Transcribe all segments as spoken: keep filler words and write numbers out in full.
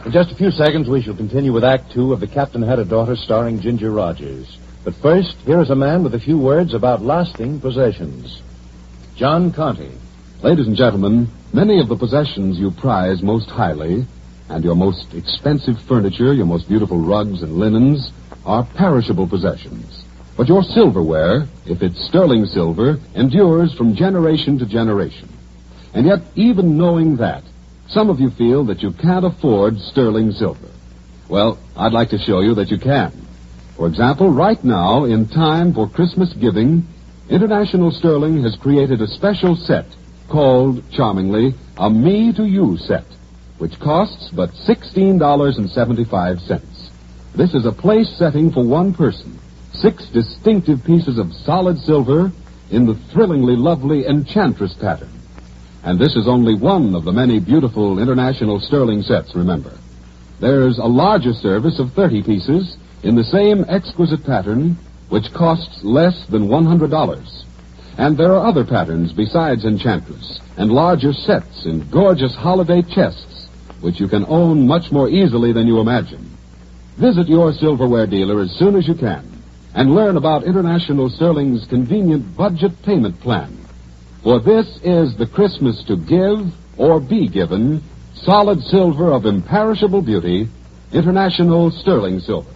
In just a few seconds, we shall continue with Act Two of The Captain Had a Daughter, starring Ginger Rogers. But first, here is a man with a few words about lasting possessions. John Conte. Ladies and gentlemen, many of the possessions you prize most highly, and your most expensive furniture, your most beautiful rugs and linens, are perishable possessions. But your silverware, if it's sterling silver, endures from generation to generation. And yet, even knowing that, some of you feel that you can't afford sterling silver. Well, I'd like to show you that you can. For example, right now, in time for Christmas giving, International Sterling has created a special set called, charmingly, a Me to You set, which costs but sixteen dollars and seventy-five cents. This is a place setting for one person. Six distinctive pieces of solid silver in the thrillingly lovely Enchantress pattern. And this is only one of the many beautiful International Sterling sets, remember. There's a larger service of thirty pieces in the same exquisite pattern, which costs less than one hundred dollars. And there are other patterns besides Enchantress, and larger sets in gorgeous holiday chests, which you can own much more easily than you imagine. Visit your silverware dealer as soon as you can, and learn about International Sterling's convenient budget payment plan. For this is the Christmas to give or be given, solid silver of imperishable beauty, International Sterling Silver.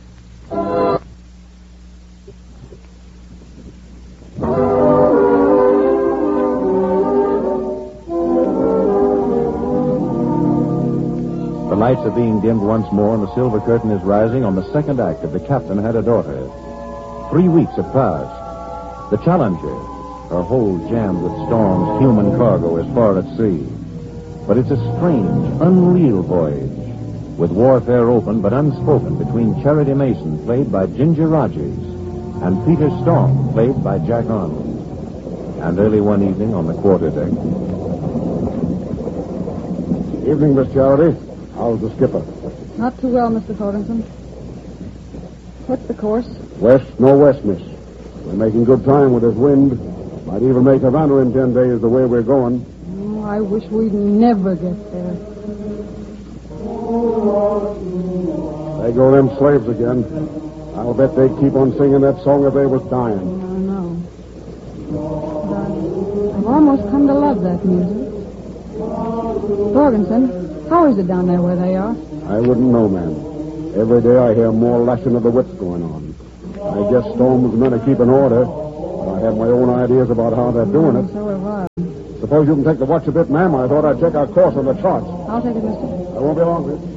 The lights are being dimmed once more, and the silver curtain is rising on the second act of The Captain Had a Daughter. Three weeks have passed. The Challenger, her hold jammed with Storm's human cargo, is far at sea. But it's a strange, unreal voyage, with warfare open but unspoken between Charity Mason, played by Ginger Rogers, and Peter Storm, played by Jack Arnold. And early one evening on the quarterdeck. Evening, Miss Charity. How's the skipper? Not too well, Mister Thornton. What's the course? West, northwest, miss. We're making good time with this wind. Might even make Havana in ten days the way we're going. Oh, I wish we'd never get there. There go them slaves again. I'll bet they'd keep on singing that song if they was dying. I know. But I've almost come to love that music. Jorgensen, how is it down there where they are? I wouldn't know, ma'am. Every day I hear more lashing of the whips going on. I guess Storm was meant to keep an order. I have my own ideas about how they're doing it. So have I. Suppose you can take the watch a bit, ma'am. I thought I'd check our course on the charts. I'll take it, mister. I won't be long, miss.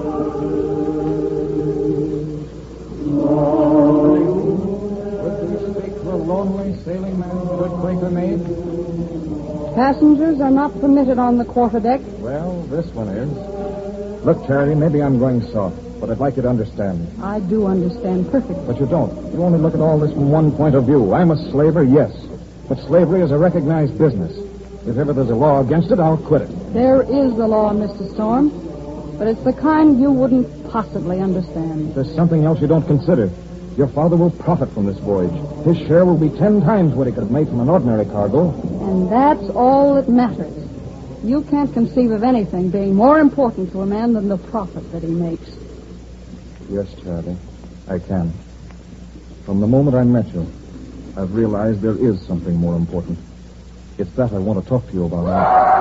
Would we speak to a lonely sailing man, good Quaker maid? Passengers are not permitted on the quarterdeck. Well, this one is. Look, Charity, maybe I'm going soft, but I'd like you to understand. I do understand perfectly. But you don't. You only look at all this from one point of view. I'm a slaver, yes. But slavery is a recognized business. If ever there's a law against it, I'll quit it. There is a law, Mister Storm, but it's the kind you wouldn't possibly understand. There's something else you don't consider. Your father will profit from this voyage. His share will be ten times what he could have made from an ordinary cargo. And that's all that matters. You can't conceive of anything being more important to a man than the profit that he makes. Yes, Charity, I can. From the moment I met you, I've realized there is something more important. It's that I want to talk to you about.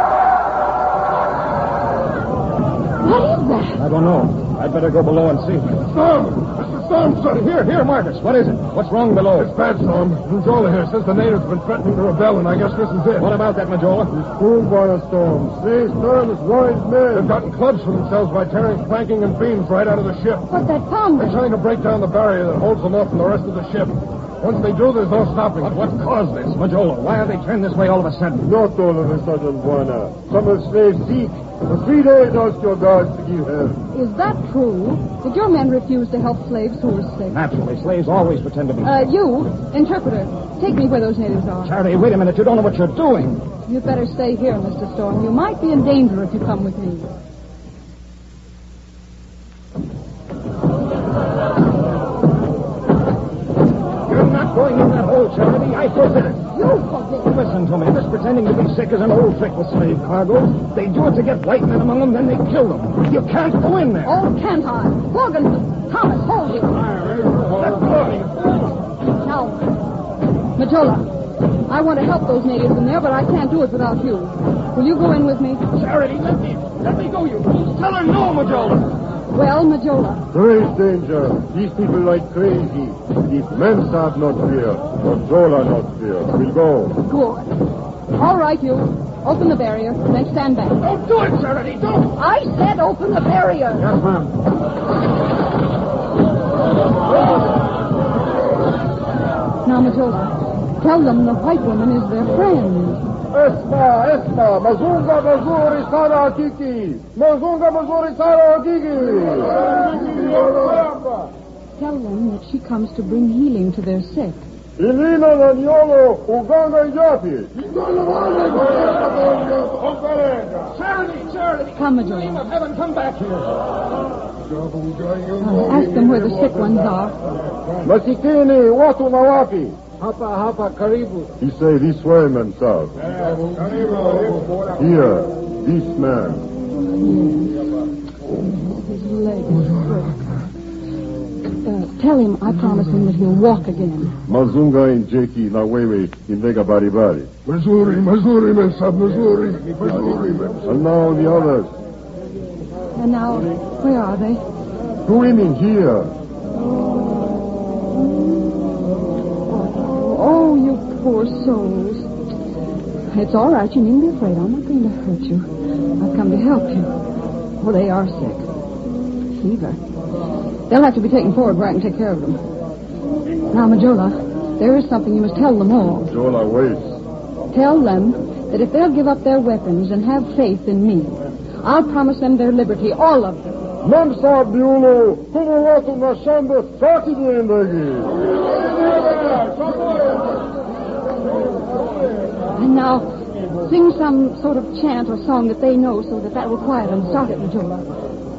What is that? I don't know. I'd better go below and see. Storm! Mister Storm, sir! Here, here, Marcus. What is it? What's wrong below? It's bad, Storm. Majola here says the natives have been threatening to rebel, and I guess this is it. What about that, Majola? Fooled by a storm. See, Storm is wise men. They've gotten clubs for themselves by tearing planking and beams right out of the ship. What's that sound? They're trying to break down the barrier that holds them off from the rest of the ship. Once they do, there's no stopping. But what caused this? Majola, why are they turned this way all of a sudden? Not all of a sudden, Buena. Some of the slaves seek. For three days asked your guards to give help. Is that true? Did your men refuse to help slaves who were sick? Naturally, slaves always pretend to be... Uh, you, interpreter, take me where those natives are. Charity, wait a minute. You don't know what you're doing. You'd better stay here, Mister Storm. You might be in danger if you come with me. You're not going in that hole, Charity. I forbid it. You forbid. Listen to me. This pretending to be sick is an old trick with slave cargoes. They do it to get white men among them, then they kill them. You can't go in there. Oh, can't I? Morgan, Thomas, hold you. Let go. Now, Majola, I want to help those natives in there, but I can't do it without you. Will you go in with me? Charity, let me, let me go, you fools. Tell her no, Majola. Well, Majola. There is danger. These people like crazy. If men start not fear, Majola not fear. We'll go. Good. All right, you. Open the barrier, then stand back. Don't do it, Charity, don't. I said open the barrier. Yes, ma'am. Now, Majola, tell them the white woman is their friend. Esma, Esma, Mazunga, Mazuri, Sara, Kiki. Mazunga, Mazuri, Sara, Kiki. Tell them that she comes to bring healing to their sick. Ilina, Naniolo, Uganga, Yapi. Charity, Charity. Come, In the name Majola. of heaven, come back here. Uh, ask them where the sick ones are. Masikini, Watu Nawapi. Hapa, hapa, karibu. He say this way, man, sir. Here, this man. His leg is broken. Uh, tell him I promised him that he'll walk again. Mazunga and Jeki na wewe inlega baribari. Missouri, Missouri, men sab, Missouri, Missouri, men. And now the others. And now, where are they? Two women here. Oh, you poor souls. It's all right. You needn't be afraid. I'm not going to hurt you. I've come to help you. Oh, they are sick. Fever. They'll have to be taken forward where I can take care of them. Now, Majola, there is something you must tell them all. Jola waits. Tell them that if they'll give up their weapons and have faith in me, I'll promise them their liberty, all of them. Man sab diulo, como watu na shamba sati diendagi. And now, sing some sort of chant or song that they know so that that will quiet them. Start it, Majola.